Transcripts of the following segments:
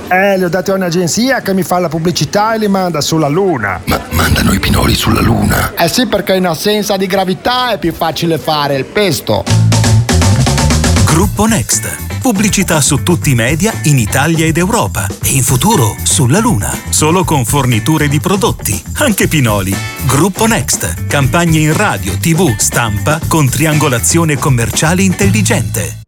Li ho dati a un'agenzia che mi fa la pubblicità e li manda sulla Luna. Ma mandano i pinoli sulla Luna? Sì, perché in assenza di gravità è più facile fare il pesto. Gruppo Next. Pubblicità su tutti i media in Italia ed Europa e in futuro sulla Luna. Solo con forniture di prodotti, anche pinoli. Gruppo Next. Campagne in radio, TV, stampa con triangolazione commerciale intelligente.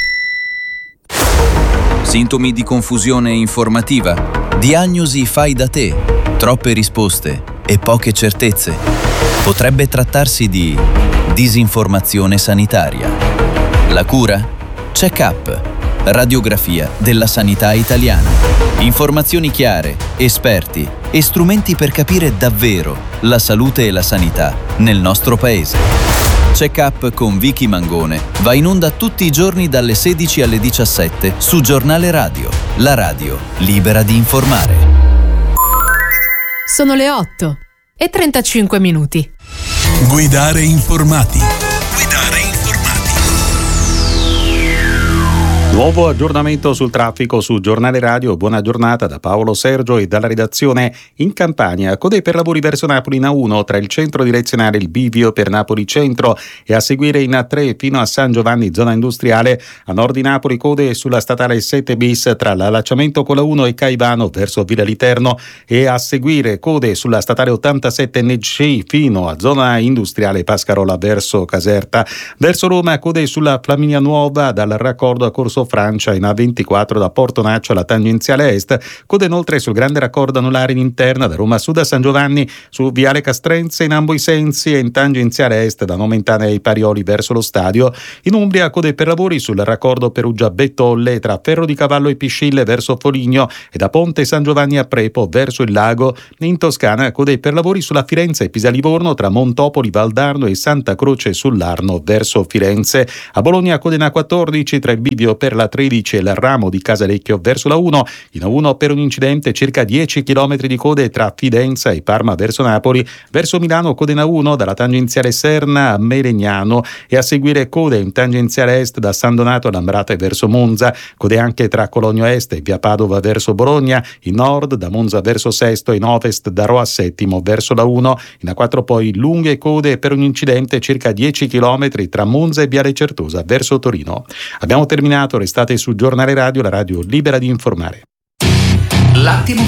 Sintomi di confusione informativa? Diagnosi fai da te? Troppe risposte e poche certezze? Potrebbe trattarsi di disinformazione sanitaria. La cura? Check-up, radiografia della sanità italiana. Informazioni chiare, esperti e strumenti per capire davvero la salute e la sanità nel nostro paese. Check-up con Vicky Mangone va in onda tutti i giorni dalle 16 alle 17 su Giornale Radio, la radio libera di informare. Sono le 8:35. Guidare informati. Nuovo aggiornamento sul traffico su Giornale Radio. Buona giornata da Paolo Sergio e dalla redazione. In Campania, code per lavori verso Napoli in A1 tra il centro direzionale e il bivio per Napoli Centro e a seguire in A3 fino a San Giovanni zona industriale. A nord di Napoli code sulla statale 7 bis tra l'allacciamento con la 1 e Caivano verso Villa Literno e a seguire code sulla statale 87 NC fino a zona industriale Pascarola verso Caserta. Verso Roma code sulla Flaminia Nuova dal raccordo a Corso Francia in A24 da Porto Naccio alla tangenziale est, code inoltre sul grande raccordo anulare in interna da Roma Sud a San Giovanni su Viale Castrense in ambo i sensi e in tangenziale est da Nomentana ai Parioli verso lo stadio. In Umbria code per lavori sul raccordo Perugia Bettolle tra Ferro di Cavallo e Piscille verso Foligno e da Ponte San Giovanni a Prepo verso il lago. In Toscana code per lavori sulla Firenze e Pisa Livorno tra Montopoli, Valdarno e Santa Croce sull'Arno verso Firenze. A Bologna code in A14 tra il bivio per la 13 e il ramo di Casalecchio verso la 1. In A1 per un incidente circa 10 km di code tra Fidenza e Parma verso Napoli. Verso Milano code in A1 dalla tangenziale Serna a Melegnano e a seguire code in tangenziale est da San Donato ad Ambrate verso Monza. Code anche tra Cologno Est e via Padova verso Bologna. In nord da Monza verso Sesto e in ovest da Rho a Settimo verso la 1. In A4 poi lunghe code per un incidente circa 10 km tra Monza e Viale Certosa verso Torino. Abbiamo terminato, restate su Giornale Radio, la radio libera di informare. L'attimo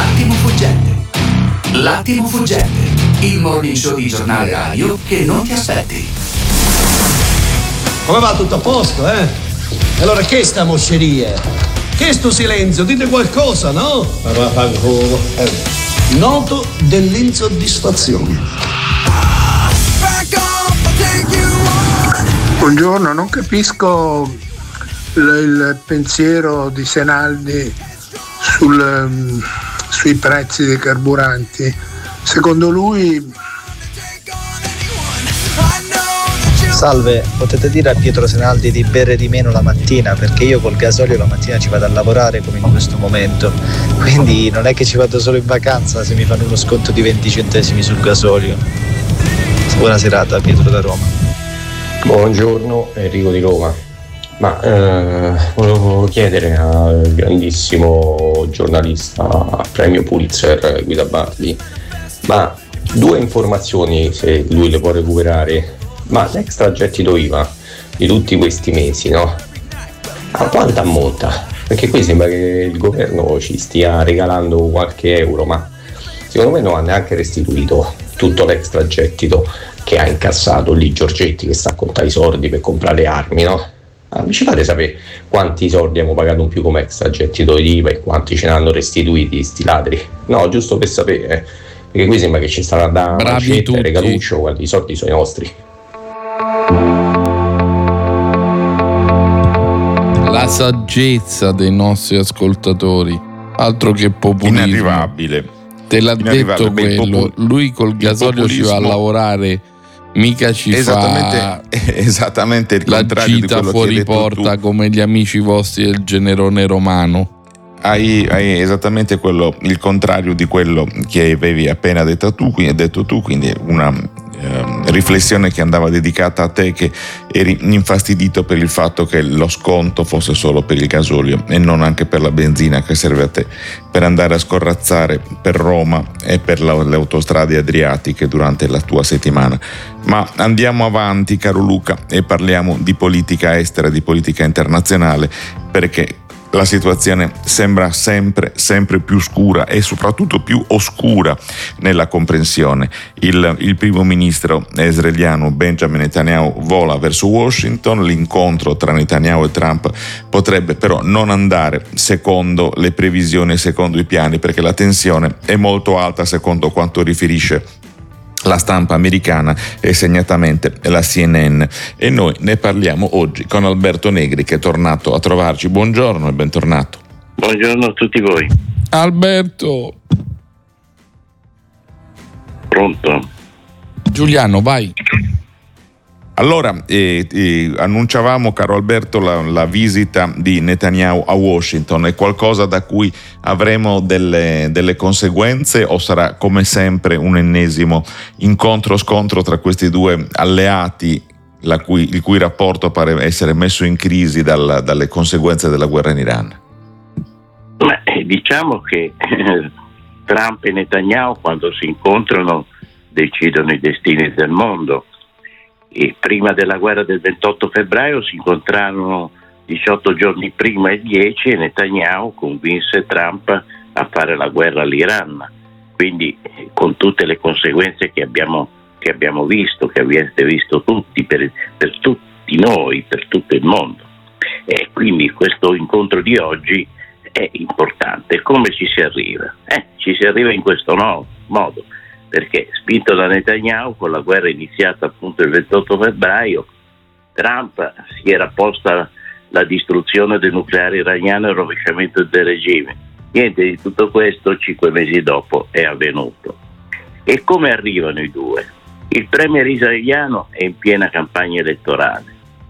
fuggente, il morning show di Giornale Radio che non ti aspetti. Come va, tutto a posto, eh? E allora che sta mosceria? Che sto silenzio? Dite qualcosa, no? Noto dell'insoddisfazione. Buongiorno, non capisco il pensiero di Senaldi sui prezzi dei carburanti. Secondo lui... Salve, potete dire a Pietro Senaldi di bere di meno la mattina, perché io col gasolio la mattina ci vado a lavorare come in questo momento, quindi non è che ci vado solo in vacanza se mi fanno uno sconto di 20 centesimi sul gasolio. Buona serata, Pietro da Roma. Buongiorno, Enrico di Roma. Ma volevo chiedere al grandissimo giornalista premio Pulitzer Guido Bardi, ma due informazioni se lui le può recuperare. Ma l'extragettito IVA di tutti questi mesi, no? A quanto ammonta? Perché qui sembra che il governo ci stia regalando qualche euro, ma secondo me non ha neanche restituito tutto l'extragettito che ha incassato lì Giorgetti, che sta a contare i soldi per comprare armi, no? Mi ci fate sapere quanti soldi abbiamo pagato in più come extragettito di IVA e quanti ce ne hanno restituiti sti ladri? No, giusto per sapere, perché qui sembra che ci stanno a dare mancette e regaluccio, guarda, i soldi sono i nostri. La saggezza dei nostri ascoltatori, altro che populismo. Inarrivabile. Te l'ha detto quello, lui col gasolio ci va a lavorare, mica ci fa esattamente il la contrario gita di quello fuori che hai detto porta tu. come gli amici vostri del generone romano. Hai esattamente quello, il contrario di quello che avevi appena detto tu, quindi una riflessione che andava dedicata a te, che eri infastidito per il fatto che lo sconto fosse solo per il gasolio e non anche per la benzina che serve a te per andare a scorrazzare per Roma e per le autostrade adriatiche durante la tua settimana. Ma andiamo avanti, caro Luca, e parliamo di politica estera, di politica internazionale, perché la situazione sembra sempre più scura e soprattutto più oscura nella comprensione. Il primo ministro israeliano Benjamin Netanyahu vola verso Washington. L'incontro tra Netanyahu e Trump potrebbe però non andare secondo le previsioni e secondo i piani, perché la tensione è molto alta secondo quanto riferisce la stampa americana e segnatamente la CNN, e noi ne parliamo oggi con Alberto Negri, che è tornato a trovarci. Buongiorno e bentornato. Buongiorno a tutti voi. Alberto. Pronto? Giuliano, vai. Allora, annunciavamo, caro Alberto, la visita di Netanyahu a Washington. È qualcosa da cui avremo delle conseguenze, o sarà come sempre un ennesimo incontro-scontro tra questi due alleati il cui rapporto pare essere messo in crisi dalle conseguenze della guerra in Iran? Diciamo che Trump e Netanyahu, quando si incontrano, decidono i destini del mondo. E prima della guerra del 28 febbraio si incontrarono 18 giorni prima e 10, e Netanyahu convinse Trump a fare la guerra all'Iran, quindi con tutte le conseguenze che abbiamo visto, che avete visto tutti, per tutti noi, per tutto il mondo. E quindi questo incontro di oggi è importante. Come ci si arriva? Ci si arriva in questo modo, perché spinto da Netanyahu, con la guerra iniziata appunto il 28 febbraio, Trump si era posta la distruzione del nucleare iraniano e il rovesciamento del regime. Niente di tutto questo 5 mesi dopo è avvenuto. E come arrivano i due? Il premier israeliano è in piena campagna elettorale,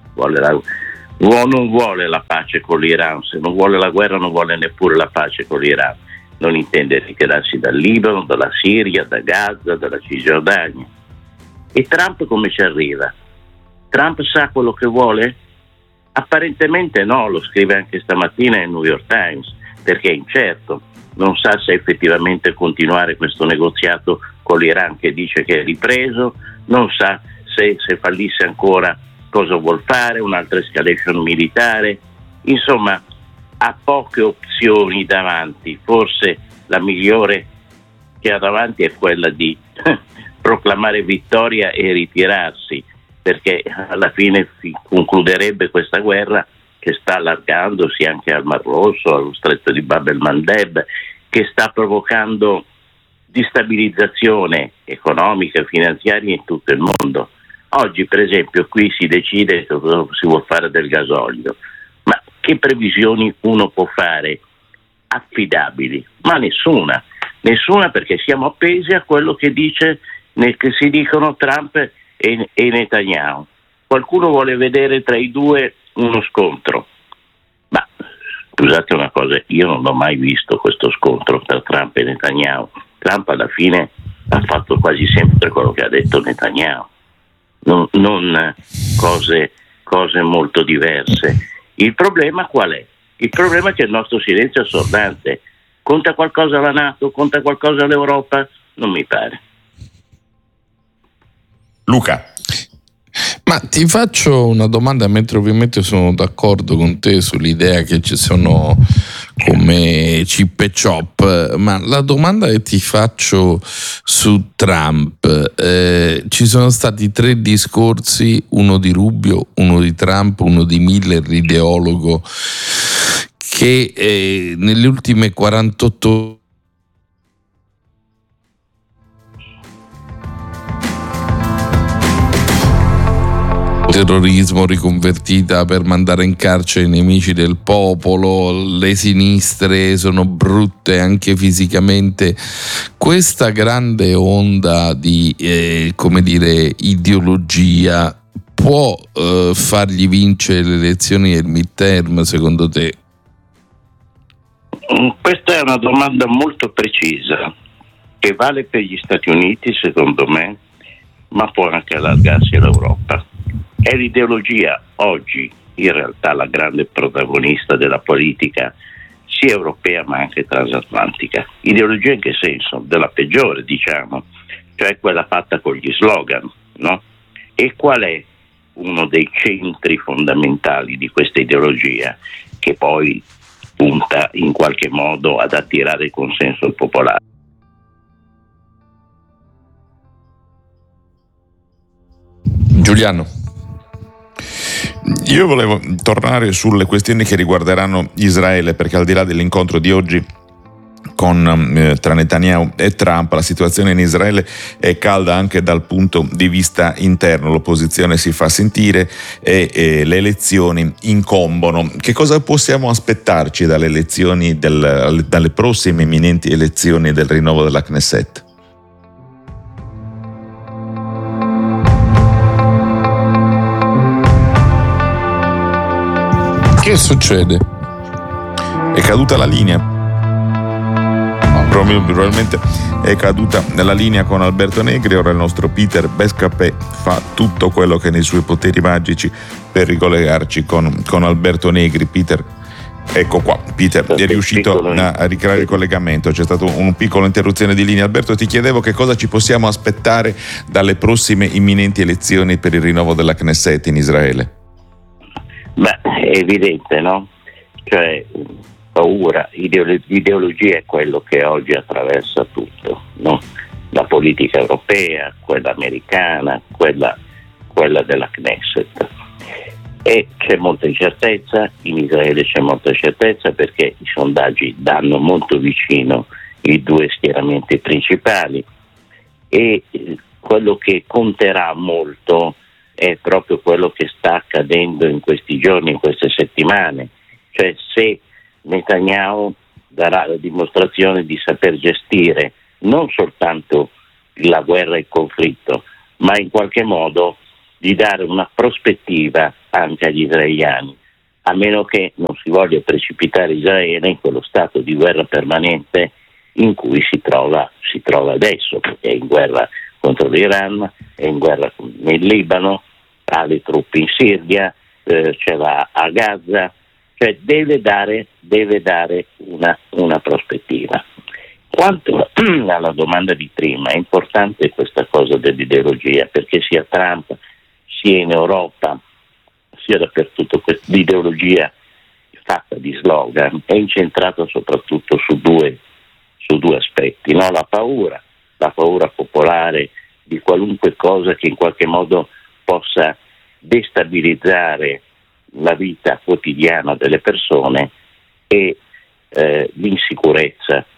non vuole la pace con l'Iran, se non vuole la guerra non vuole neppure la pace con l'Iran. Non intende ritirarsi dal Libano, dalla Siria, da Gaza, dalla Cisgiordania. E Trump come ci arriva? Trump sa quello che vuole? Apparentemente no, lo scrive anche stamattina nel New York Times, perché è incerto, non sa se effettivamente continuare questo negoziato con l'Iran che dice che è ripreso, non sa se fallisse ancora cosa vuol fare, un'altra escalation militare, insomma ha poche opzioni davanti. Forse la migliore che ha davanti è quella di proclamare vittoria e ritirarsi, perché alla fine si concluderebbe questa guerra che sta allargandosi anche al Mar Rosso, allo stretto di Bab el-Mandeb, che sta provocando destabilizzazione economica e finanziaria in tutto il mondo. Oggi per esempio qui si decide cosa si vuol fare del gasolio. Ma che previsioni uno può fare affidabili? Ma nessuna, perché siamo appesi a quello che si dicono Trump e Netanyahu. Qualcuno vuole vedere tra i due uno scontro, ma scusate una cosa, io non ho mai visto questo scontro tra Trump e Netanyahu. Trump alla fine ha fatto quasi sempre quello che ha detto Netanyahu, non cose molto diverse. Il problema qual è? Il problema è che il nostro silenzio è assordante. Conta qualcosa la NATO? Conta qualcosa l'Europa? Non mi pare. Luca. Ma ti faccio una domanda, mentre ovviamente sono d'accordo con te sull'idea che ci sono come chip e chop, ma la domanda che ti faccio su Trump, ci sono stati 3 discorsi, uno di Rubio, uno di Trump, uno di Miller, l'ideologo, che nelle ultime 48 terrorismo riconvertita per mandare in carcere i nemici del popolo, le sinistre sono brutte anche fisicamente. Questa grande onda di ideologia può fargli vincere le elezioni del midterm, secondo te? Questa è una domanda molto precisa, che vale per gli Stati Uniti, secondo me, ma può anche allargarsi all'Europa. È l'ideologia oggi in realtà la grande protagonista della politica sia europea ma anche transatlantica. Ideologia in che senso? Della peggiore, diciamo, cioè quella fatta con gli slogan, no? E qual è uno dei centri fondamentali di questa ideologia, che poi punta in qualche modo ad attirare il consenso popolare? Giuliano. Io volevo tornare sulle questioni che riguarderanno Israele, perché al di là dell'incontro di oggi tra Netanyahu e Trump, la situazione in Israele è calda anche dal punto di vista interno, l'opposizione si fa sentire e le elezioni incombono. Che cosa possiamo aspettarci dalle elezioni, dalle prossime imminenti elezioni del rinnovo della Knesset? Che succede? È caduta la linea. Probabilmente è caduta la linea con Alberto Negri. Ora il nostro Peter Bescapè fa tutto quello che è nei suoi poteri magici per ricollegarci con Alberto Negri. Peter, ecco qua. Peter è riuscito a ricreare il collegamento. C'è stata una piccola interruzione di linea. Alberto, ti chiedevo che cosa ci possiamo aspettare dalle prossime imminenti elezioni per il rinnovo della Knesset in Israele. Beh, è evidente, no? Cioè, paura, l'ideologia è quello che oggi attraversa tutto, no? La politica europea, quella americana, quella della Knesset. E c'è molta incertezza, in Israele c'è molta incertezza perché i sondaggi danno molto vicino i due schieramenti principali e quello che conterà molto è proprio quello che sta accadendo in questi giorni, in queste settimane, cioè se Netanyahu darà la dimostrazione di saper gestire non soltanto la guerra e il conflitto, ma in qualche modo di dare una prospettiva anche agli israeliani, a meno che non si voglia precipitare Israele in quello stato di guerra permanente in cui si trova adesso, perché è in guerra contro l'Iran, è in guerra nel Libano, ha le truppe in Siria, ce l'ha a Gaza, cioè deve dare una prospettiva. Quanto alla domanda di prima, è importante questa cosa dell'ideologia, perché sia Trump sia in Europa, sia dappertutto l'ideologia fatta di slogan è incentrata soprattutto su due aspetti, no? La paura popolare di qualunque cosa che in qualche modo possa destabilizzare la vita quotidiana delle persone e l'insicurezza.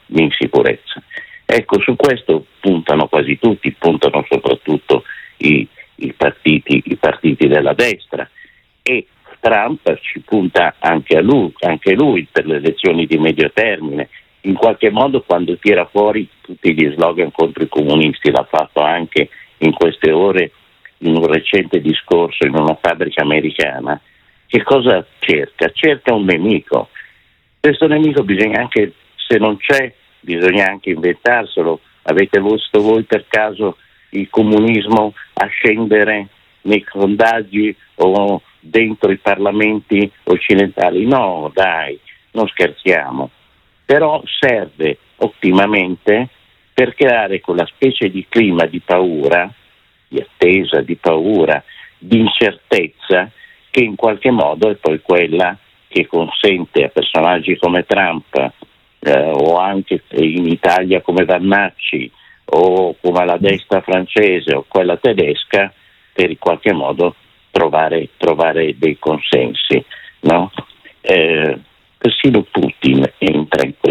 Ecco, su questo puntano quasi tutti, puntano soprattutto i partiti della destra, e Trump ci punta anche lui per le elezioni di medio termine. In qualche modo, quando tira fuori tutti gli slogan contro i comunisti, l'ha fatto anche in queste ore in un recente discorso in una fabbrica americana, che cosa cerca? Cerca un nemico. Questo nemico bisogna anche, se non c'è, bisogna anche inventarselo. Avete visto voi per caso il comunismo ascendere nei sondaggi o dentro i parlamenti occidentali? No, dai, non scherziamo. Però serve ottimamente per creare quella specie di clima di paura, di attesa, di paura, di incertezza, che in qualche modo è poi quella che consente a personaggi come Trump o anche in Italia come Vannacci o come la destra francese o quella tedesca, per in qualche modo trovare dei consensi, no? Persino Putin entra in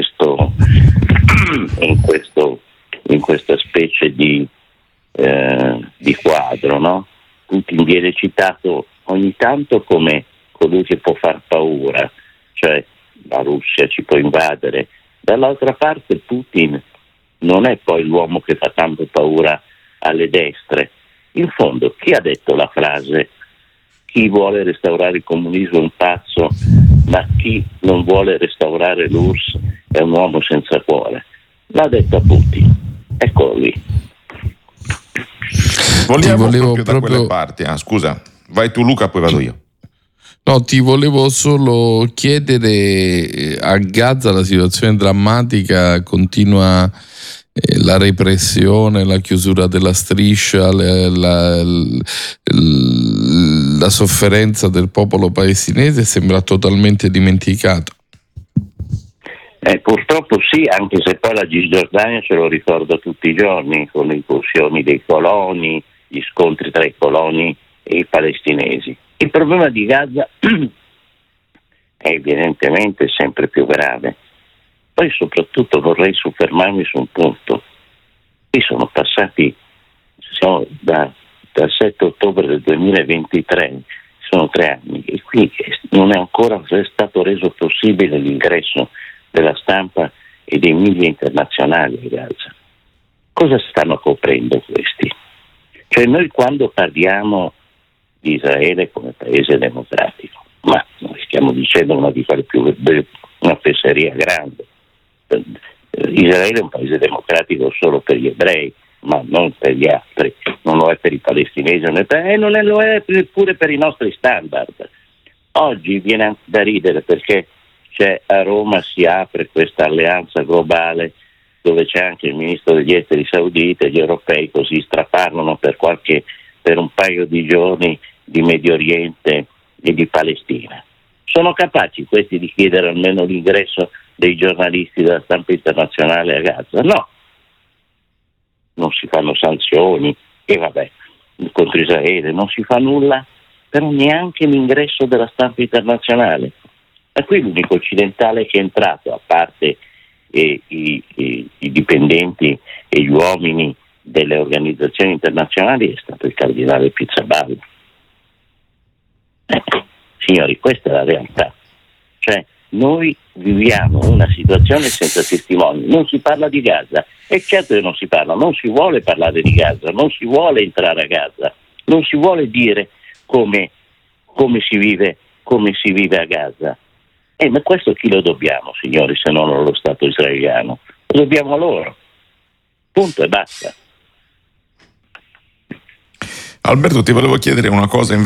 questa specie di quadro, no? Putin viene citato ogni tanto come colui che può far paura, cioè la Russia ci può invadere. Dall'altra parte Putin non è poi l'uomo che fa tanto paura alle destre. In fondo, chi ha detto la frase chi vuole restaurare il comunismo è un pazzo, ma chi non vuole restaurare l'URSS è un uomo senza cuore? L'ha detta Putin. Eccolo lì. volevo proprio da quelle parti. Scusa, vai tu Luca, poi vado io. No, ti volevo solo chiedere, a Gaza la situazione è drammatica, continua la repressione, la chiusura della striscia, la sofferenza del popolo palestinese sembra totalmente dimenticato. Purtroppo sì, anche se poi la Cisgiordania ce lo ricorda tutti i giorni, con le incursioni dei coloni, gli scontri tra i coloni e i palestinesi. Il problema di Gaza è evidentemente sempre più grave. Poi soprattutto vorrei soffermarmi su un punto. Qui sono passati, dal 7 ottobre del 2023, sono 3 anni, e qui non è ancora stato reso possibile l'ingresso della stampa e dei media internazionali a Gaza. Cosa stanno coprendo questi? Cioè noi quando parliamo di Israele come paese democratico, ma noi stiamo dicendo una fesseria grande. Israele è un paese democratico solo per gli ebrei, ma non per gli altri, non lo è per i palestinesi, non lo è neppure per i nostri standard. Oggi viene anche da ridere perché a Roma si apre questa alleanza globale dove c'è anche il ministro degli esteri saudita e gli europei così straparlano per un paio di giorni di Medio Oriente e di Palestina. Sono capaci questi di chiedere almeno l'ingresso dei giornalisti della stampa internazionale a Gaza? No, non si fanno sanzioni e vabbè, contro Israele non si fa nulla, però neanche l'ingresso della stampa internazionale. E qui l'unico occidentale che è entrato, a parte i dipendenti e gli uomini delle organizzazioni internazionali, è stato il cardinale Pizzaballa. Signori, questa è la realtà. Cioè, noi viviamo una situazione senza testimoni, non si parla di Gaza, è certo che non si parla, non si vuole parlare di Gaza, non si vuole entrare a Gaza, non si vuole dire come si vive a Gaza. Ma questo chi lo dobbiamo, signori, se non allo Stato israeliano? Lo dobbiamo a loro. Punto e basta. Alberto, ti volevo chiedere una cosa